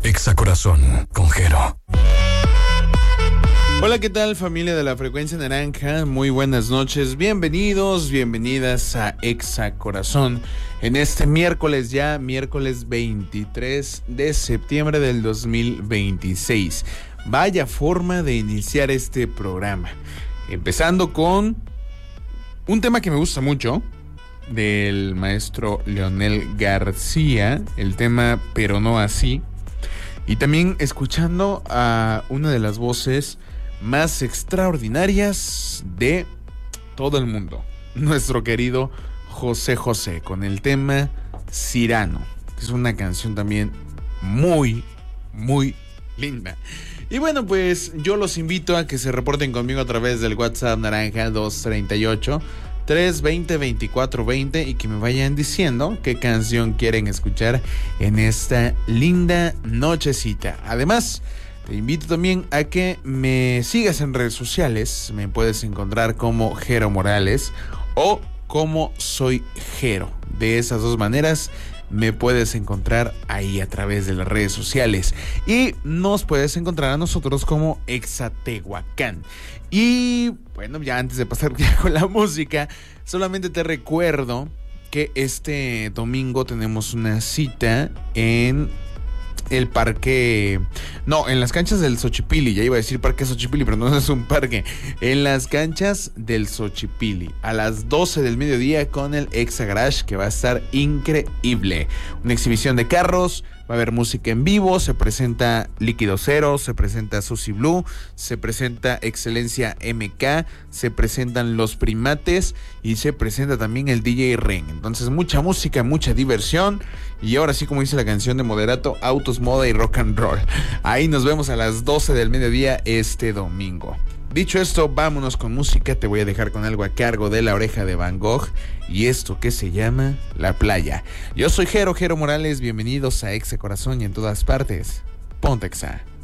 Exa Corazón con Jero. Hola, ¿qué tal, familia de la Frecuencia Naranja? Muy buenas noches, bienvenidos, bienvenidas a Exa Corazón en este miércoles 23 de septiembre del 2026. Vaya forma de iniciar este programa, empezando con un tema que me gusta mucho, del maestro Leonel García, el tema Pero no así, y también escuchando a una de las voces más extraordinarias de todo el mundo, nuestro querido José José, con el tema Cyrano, que es una canción también muy, muy linda. Y bueno, pues yo los invito a que se reporten conmigo a través del WhatsApp naranja 238-320-2420 y que me vayan diciendo qué canción quieren escuchar en esta linda nochecita. Además, te invito también a que me sigas en redes sociales. Me puedes encontrar como Jero Morales o como Soy Jero. De esas dos maneras me puedes encontrar ahí a través de las redes sociales. Y nos puedes encontrar a nosotros como Exatehuacán. Y bueno, ya antes de pasar con la música, solamente te recuerdo que este domingo tenemos una cita en el parque, no, en las canchas del Xochipilli. Ya iba a decir parque Xochipilli, pero no es un parque. En las canchas del Xochipilli a las 12 del mediodía con el Exa Garage, que va a estar increíble. Una exhibición de carros, va a haber música en vivo, se presenta Líquido Cero, se presenta Susi Blue, se presenta Excelencia MK, se presentan Los Primates y se presenta también el DJ Ren. Entonces mucha música, mucha diversión y ahora sí, como dice la canción de Moderato, autos, moda y rock and roll. Ahí nos vemos a las 12 del mediodía este domingo. Dicho esto, vámonos con música. Te voy a dejar con algo a cargo de La Oreja de Van Gogh y esto que se llama La Playa. Yo soy Jero Morales, bienvenidos a Exa Corazón y en todas partes, ponte Exa.